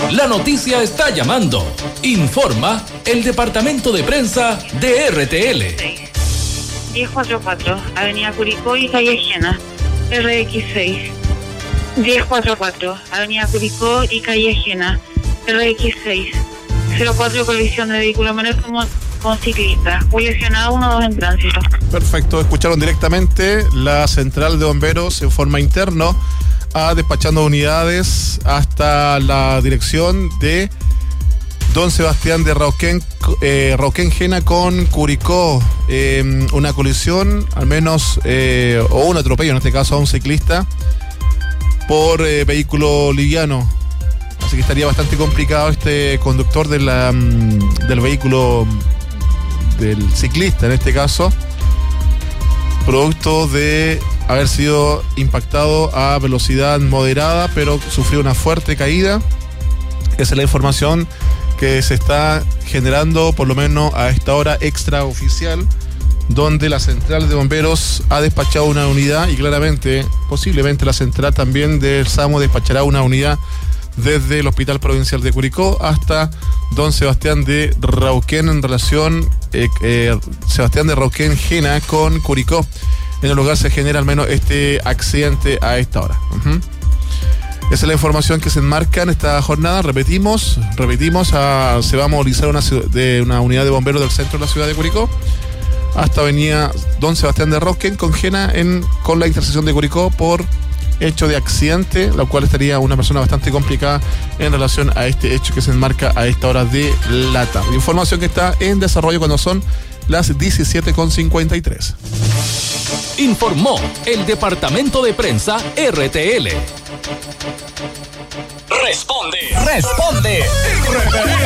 La noticia está llamando. Informa el departamento de prensa de RTL. 1044, Avenida Curicó y Calle Jena, RX6. 1044, Avenida Curicó y Calle Jena, RX6. 04, colisión de vehículo menor con ciclista. Fue lesionado 1-2 en tránsito. Perfecto, escucharon directamente. La central de bomberos en forma interna despachando unidades hasta la dirección de Don Sebastián de Rauquén Jena con Curicó. Una colisión, al menos, o un atropello, en este caso a un ciclista por vehículo liviano. Así que estaría bastante complicado este conductor del vehículo del ciclista, en este caso, producto de haber sido impactado a velocidad moderada, pero sufrió una fuerte caída. Esa es la información que se está generando, por lo menos a esta hora extraoficial, donde la central de bomberos ha despachado una unidad y claramente, posiblemente la central también del SAMU despachará una unidad desde el Hospital Provincial de Curicó hasta Don Sebastián de Rauquén en relación Sebastián de Rauquén Jena con Curicó. En el lugar se genera al menos este accidente a esta hora. Esa es la información que se enmarca en esta jornada. Repetimos, se va a movilizar una unidad de bomberos del centro de la ciudad de Curicó hasta avenida Don Sebastián de Rauquén con Jena con la intersección de Curicó por hecho de accidente, lo cual estaría una persona bastante complicada en relación a este hecho que se enmarca a esta hora de la tarde. Información que está en desarrollo cuando son las 17:53. Informó el departamento de prensa RTL. Responde RTL.